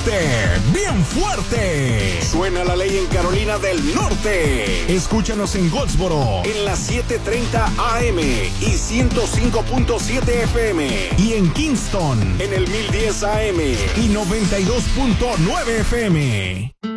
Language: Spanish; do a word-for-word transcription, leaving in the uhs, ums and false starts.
fuerte, bien fuerte. Suena la ley en Carolina del Norte. Escúchanos en Goldsboro en las setecientos treinta A M y ciento cinco punto siete F M. Y en Kingston en el mil diez A M y noventa y dos punto nueve F M.